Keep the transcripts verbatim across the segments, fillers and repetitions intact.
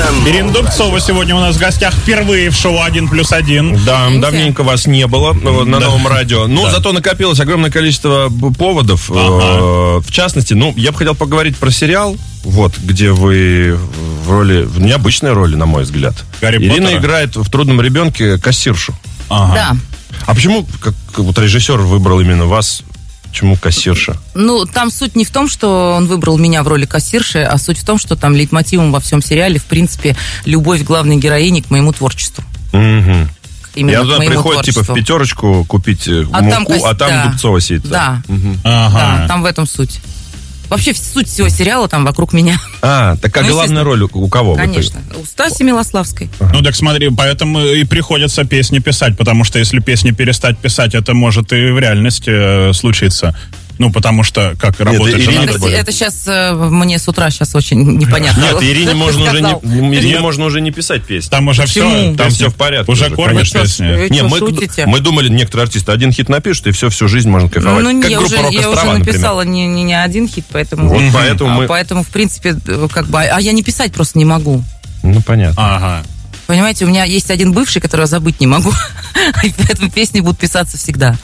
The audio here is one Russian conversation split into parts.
Ирина Дубцова сегодня у нас в гостях впервые в шоу «Один плюс один». Да, давненько вас не было на Да. новом радио. Ну, Да. зато накопилось огромное количество поводов. Ага. Э, В частности, ну, я бы хотел поговорить про сериал, вот, где вы в роли, в необычной роли, на мой взгляд. Гарри Ирина Поттера? играет в «Трудном ребенке» кассиршу. Ага. Да. А почему как, вот режиссер выбрал именно вас? Почему кассирша? Ну, там суть не в том, что он выбрал меня в роли кассирши, а суть в том, что там лейтмотивом во всем сериале, в принципе, любовь главной героини к моему творчеству. Мгм. Именно Я к туда моему приходит, типа, в творчеству. пятерочку купить э, А муку, там кас- а там да. Дубцова сидит. Да, Мгм. Ага. да, там в этом суть. Вообще суть всего сериала там вокруг меня. А, так а Ну, главная роль у у кого? в итоге? Конечно. У Стаси Милославской. Ну так смотри, поэтому и приходится песни писать, потому что если песни перестать писать, это может и в реальности э, случиться. Ну, потому что, как работать же Ирине надо Это, более. это сейчас мне с утра сейчас очень непонятно. Нет, Ирине можно уже Сказал. не, Ирине Нет. можно уже не писать песни. Там уже Почему? все, Там все в порядке. Уже уже, кормишь конечно. песни. Вы Не, что, мы, шутите? мы думали, некоторые артисты один хит напишут, и все, всю жизнь можно кайфовать. Ну, как я группа уже, «Рок я уже Острова», например. написала не, не, не один хит, поэтому... Вот поэтому а мы... поэтому, в принципе, как бы... А я не писать просто не могу. Ну, понятно. Ага. Понимаете, у меня есть один бывший, которого я забыть не могу. И поэтому песни будут писаться всегда.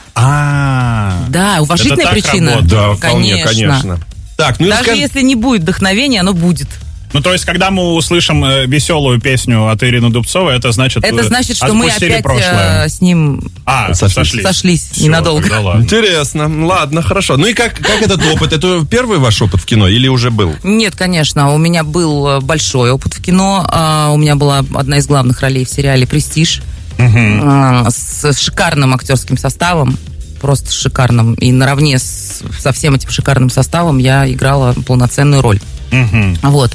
А. Да, уважительная так причина. работает. Да, вполне, конечно. Так, ну и Даже скажи- если не будет вдохновения, оно будет. Ну, то есть, когда мы услышим э, веселую песню от Ирины Дубцовой, это значит... Это э, значит, что мы отпустили опять прошлое. э, с ним А, сошлись. сошлись. сошлись Всё, ненадолго. тогда ладно. Интересно. Ладно, хорошо. Ну и как, как этот опыт? Это первый ваш опыт в кино или уже был? Нет, конечно, у меня был э, большой опыт в кино. а, У меня была одна из главных ролей в сериале «Престиж» а, с шикарным актерским составом. Просто шикарным. И наравне с, со всем этим шикарным составом я играла полноценную роль. Мгм. Вот.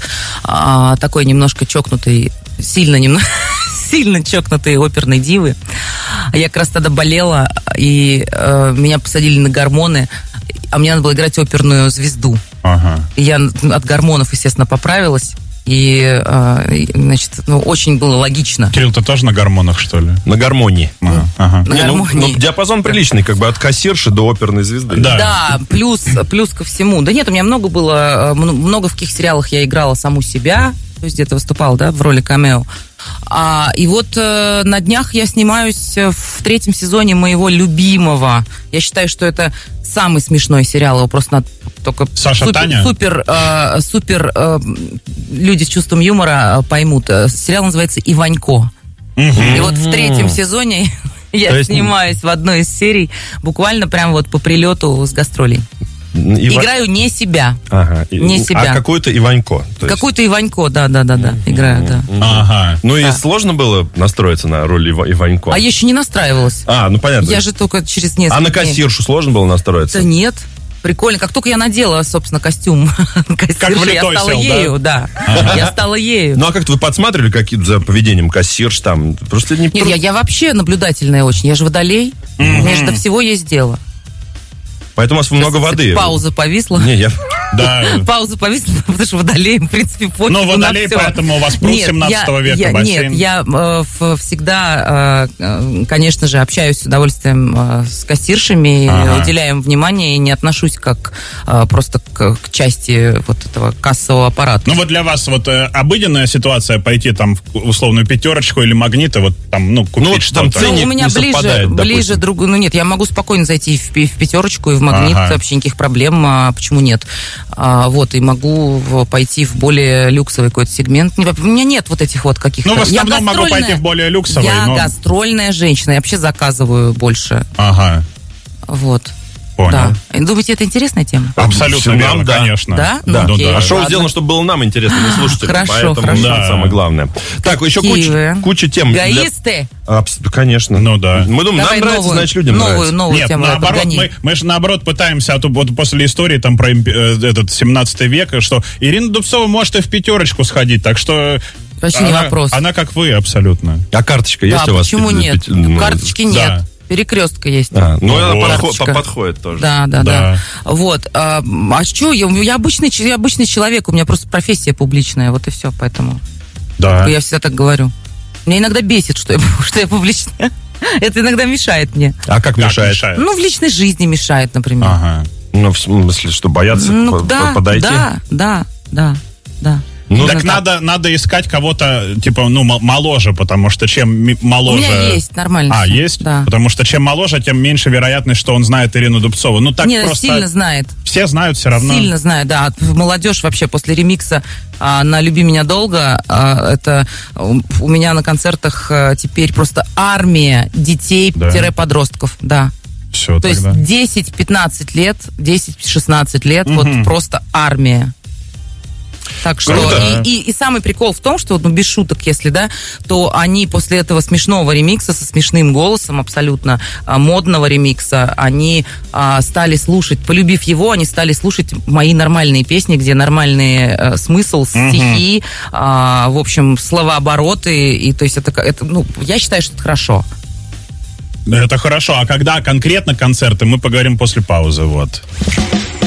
А, такой немножко чокнутый, сильно немного, сильно чокнутой оперной дивы. Я как раз тогда болела, и э, меня посадили на гормоны, а мне надо было играть оперную звезду. Ага. И я от гормонов, естественно, поправилась. И, э, и, значит, ну, очень было логично. Кирилл, ты тоже на гормонах, что ли? На гармонии. Ага. Ага. На Не, ну, гармонии. ну, диапазон приличный, как бы от кассирши до оперной звезды. Да. Да, плюс, плюс ко всему. Да нет, у меня много было, э, мно- много в каких сериалах я играла саму себя, то есть где-то выступала, да, в роли камео. А, и вот э, на днях я снимаюсь в третьем сезоне моего любимого. Я считаю, что это самый смешной сериал. Его просто надо только Саша супер, Таня? супер, э, супер э, люди с чувством юмора э, поймут. Э, Сериал называется «Иванько». И вот в третьем сезоне я То есть- снимаюсь в одной из серий, буквально прям вот по прилету с гастролей. Ива- Играю не себя. Ага. И- не себя. А какой-то Иванько. то есть- Какую-то Иванько, да-да-да-да, играю, да. Ага. Ну и Да. сложно было настроиться на роль Ива- Иванько? А я еще не настраивалась. А, ну понятно. Я же только через несколько А на дней. кассиршу сложно было настроиться? Да нет. Прикольно. Как только я надела, собственно, костюм кассирши, я влитой стала сел, да? ею, да. Я стала ею. Ну а как-то вы подсматривали какие-то за поведением кассирш там? Просто не... Нет, я, я вообще наблюдательная очень. Я же водолей. У меня же до всего есть дело. Поэтому у вас много воды. Пауза повисла. Не, я... Да. Пауза повисла, потому что водолей, в принципе, пофиг Ну, на водолей, всё. поэтому у вас пруд Нет, семнадцатого я- века, я- бассейн. Нет, я э, в- всегда, э, э, конечно же, общаюсь с удовольствием э, с кассиршами, Ага. уделяю им внимание и не отношусь как э, просто к, к части вот этого кассового аппарата. Ну вот для вас вот э, обыденная ситуация пойти там в условную пятерочку или магниты, вот там, ну, купить Ну, вот там что-то. ценник у меня не ближе, совпадает, ближе допустим. друг, ну нет, я могу спокойно зайти в, пи- в пятерочку и в магнит, Ага. вообще никаких проблем, а почему нет? А, вот, и могу в- пойти в более люксовый какой-то сегмент. Не, у меня нет вот этих вот каких-то... Ну, в Я основном могу гастрольная- пойти в более люксовый, Я но... гастрольная женщина, я вообще заказываю больше. Ага, Вот. понял. Да. Думаете, это интересная тема? Абсолютно Нам, верно, да. конечно. Да? Да. Ну, окей, А шоу ладно. сделано, чтобы было нам интересно, не слушателям. Хорошо, Поэтому хорошо. это Да. самое главное. Так, еще Какие куча, вы? куча тем. для- Эгоисты? Абс- Конечно. Ну да. Мы думаем, Давай нам нравится, новую, значит, людям новую, нравится. новую Нет, тему. наоборот, подгони. мы, мы же наоборот пытаемся, а то вот после истории там про имп- э, этот семнадцатый век, что Ирина Дубцова может и в пятерочку сходить, так что Вообще не она, вопрос. она как вы абсолютно. А карточка есть Да, у вас? почему Пяти- нет? пяти- ну, Карточки да. нет. Перекрестка есть. А, ну, она Вот. подход- Карточка. подходит тоже. Да, да, да, Да. Вот. А, а что, я, я, обычный, ч- я обычный человек, у меня просто профессия публичная, вот и все, поэтому Да. я всегда так говорю. Меня иногда бесит, что я, что я публичная. Это иногда мешает мне. А как Как мешает? мешает? Ну, в личной жизни мешает, например. Ага. Ну, в смысле, что боятся Ну, по- да, подойти? да, да, да, да. Ну, так надо, надо искать кого-то, типа, ну, моложе, потому что чем моложе... У меня есть, нормально. А, все. есть? Да. Потому что чем моложе, тем меньше вероятность, что он знает Ирину Дубцову. Ну, так Нет, просто... сильно знает. Все знают все равно. Сильно знаю, да. Молодежь вообще после ремикса а, на «Люби меня долго», а, это у меня на концертах а, теперь просто армия детей-подростков, да. Все, То тогда. есть десять-пятнадцать лет, десять-шестнадцать лет, угу. вот просто армия. Так что, и, и, и самый прикол в том, что, ну, без шуток, если, да, то они после этого смешного ремикса со смешным голосом, абсолютно а, модного ремикса, они а, стали слушать, полюбив его, они стали слушать мои нормальные песни, где нормальный а, смысл, стихи, угу. а, в общем, словообороты, и то есть это, это, ну, я считаю, что это хорошо. Это хорошо, а когда конкретно концерты, мы поговорим после паузы, вот.